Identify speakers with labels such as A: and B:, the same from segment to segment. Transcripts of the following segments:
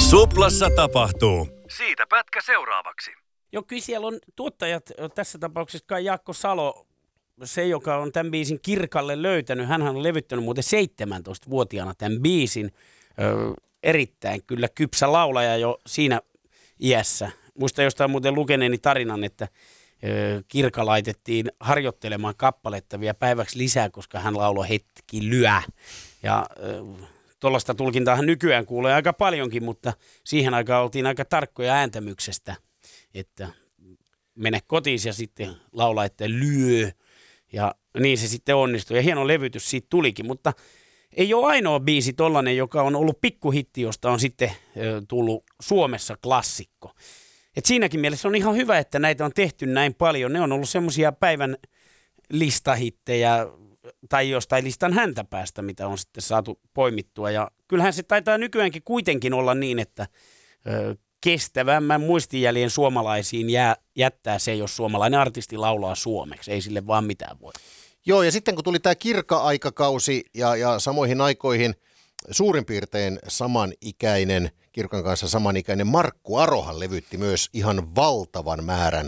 A: Suplassa tapahtuu. Siitä pätkä seuraavaksi.
B: Joo, kyllä siellä on tuottajat, tässä tapauksessa kai Jaakko Salo, se joka on tämän biisin Kirkalle löytänyt. Hänhän on levyttänyt muuten 17-vuotiaana tämän biisin. Erittäin kyllä kypsä laulaja jo siinä iässä. Muistan jostain muuten lukeneeni tarinan, että Kirka laitettiin harjoittelemaan kappaletta vielä päiväksi lisää, koska hän lauloi hetki lyö. Ja tuollaista tulkintaahan nykyään kuulee aika paljonkin, mutta siihen aikaan oltiin aika tarkkoja ääntämyksestä, että mene kotiin ja sitten laula, että lyö. Ja niin se sitten onnistui. Ja hieno levytys siitä tulikin, mutta ei ole ainoa biisi tollainen, joka on ollut pikkuhitti, josta on sitten tullut Suomessa klassikko. Et siinäkin mielessä on ihan hyvä, että näitä on tehty näin paljon. Ne on ollut semmoisia päivän listahittejä tai jostain listan häntäpäästä, mitä on sitten saatu poimittua. Ja kyllähän se taitaa nykyäänkin kuitenkin olla niin, että kestävämmän muistijäljen suomalaisiin jättää se, jos suomalainen artisti laulaa suomeksi. Ei sille vaan mitään voi.
C: Joo, ja sitten kun tuli tämä Kirkka-aikakausi ja samoihin aikoihin suurin piirtein samanikäinen, Kirkan kanssa samanikäinen Markku Arohan levytti myös ihan valtavan määrän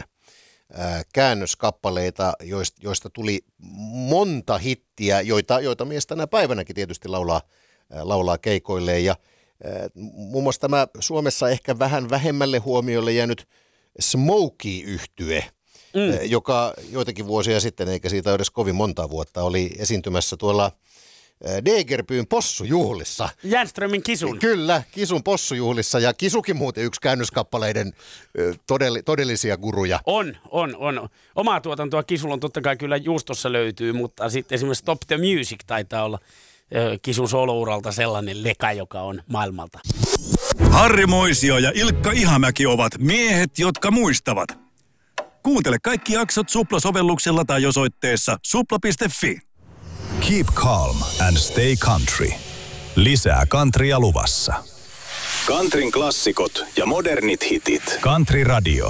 C: käännöskappaleita, joista tuli monta hittiä, joita mies tänä päivänäkin tietysti laulaa keikoilleen. Ja muun muassa tämä Suomessa ehkä vähän vähemmälle huomiolle jäänyt Smokey-yhtye, joka joitakin vuosia sitten, eikä siitä edes kovin monta vuotta, oli esiintymässä tuolla Degerbyyn possujuhlissa.
B: Jänströmin Kisun.
C: Kyllä, Kisun possujuhlissa, ja Kisukin muuten yksi käännöskappaleiden todellisia guruja.
B: On. Omaa tuotantoa Kisulla on totta kai kyllä juustossa löytyy, mutta sitten esimerkiksi Stop the Music taitaa olla Kisun solouralta sellainen leka, joka on maailmalta.
A: Harri Moisio ja Ilkka Ihamäki ovat miehet, jotka muistavat. Kuuntele kaikki jaksot Supla-sovelluksella tai osoitteessa supla.fi.
D: Keep calm and stay country. Lisää countrya luvassa. Countryn klassikot ja modernit hitit. Country Radio.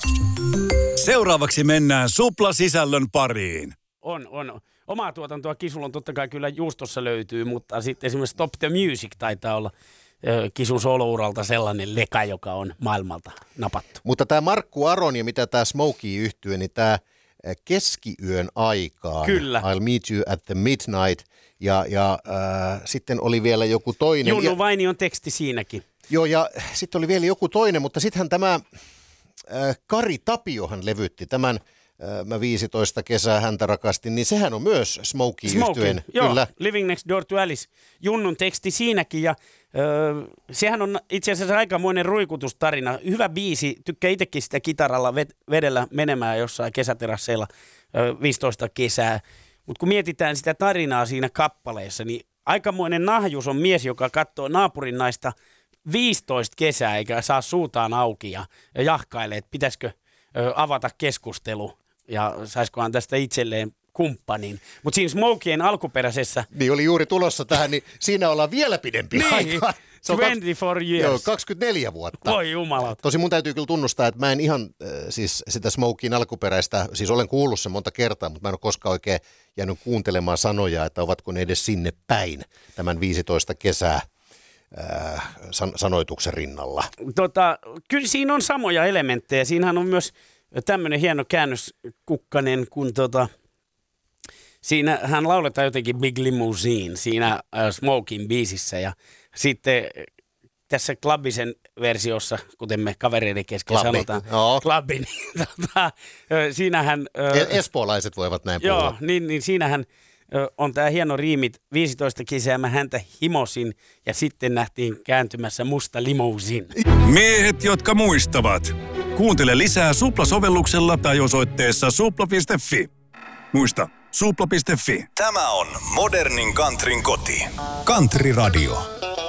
A: Seuraavaksi mennään Supla-sisällön pariin.
B: On. Omaa tuotantoa Kisulla on totta kai kyllä juustossa löytyy, mutta sitten esimerkiksi Stop the Music taitaa olla Kisun solouralta sellainen leka, joka on maailmalta napattu.
C: Mutta tämä Markku Aron ja mitä tämä Smokey-yhtye, niin tämä keskiyön aikaan.
B: Kyllä.
C: I'll meet you at the midnight. Ja sitten oli vielä joku toinen.
B: Junnu Vainion teksti siinäkin.
C: Joo, ja sitten oli vielä joku toinen, mutta sittenhän tämä Kari Tapiohan levytti tämän Mä 15 kesää häntä rakastin, niin sehän on myös Smokey-yhtyeen.
B: Joo,
C: kyllä.
B: Living Next Door to Alice. Junnun teksti siinäkin, ja sehän on itse asiassa aikamoinen ruikutustarina. Hyvä biisi, tykkää itsekin sitä kitaralla vedellä menemään jossain kesäterasseilla 15 kesää. Mutta kun mietitään sitä tarinaa siinä kappaleessa, niin aikamoinen nahjus on mies, joka katsoo naapurin naista 15 kesää eikä saa suutaan auki ja jahkailee, että pitäisikö avata keskustelu ja saisikohan tästä itselleen kumppanin. Mutta siinä Smokien alkuperäisessä...
C: Niin oli juuri tulossa tähän, niin siinä ollaan vielä pidempi aikaa.
B: 24 years.
C: Joo, 24 vuotta.
B: Voi jumala.
C: Tosi mun täytyy kyllä tunnustaa, että mä en ihan siis sitä Smokien alkuperäistä, siis olen kuullut sen monta kertaa, mutta mä en ole koskaan oikein jäänyt kuuntelemaan sanoja, että ovatko ne edes sinne päin tämän 15 kesää sanoituksen rinnalla.
B: Kyllä siinä on samoja elementtejä. Siinähän on myös tämmöinen hieno käännöskukkanen, kun siinä hän lauletaan jotenkin Big Limousine siinä Smokin biisissä, ja sitten tässä Clubbisen versiossa, kuten me kavereiden kesken sanotaan, Clubbi, niin siinähän...
C: Espoolaiset voivat näin puhua.
B: Joo, niin siinähän on tämä hieno riimit, 15 kesää mä häntä himosin, ja sitten nähtiin kääntymässä musta limousin.
A: Miehet, jotka muistavat. Kuuntele lisää Supla-sovelluksella tai osoitteessa supla.fi. Muista, supla.fi.
D: Tämä on modernin countryn koti. Country Radio.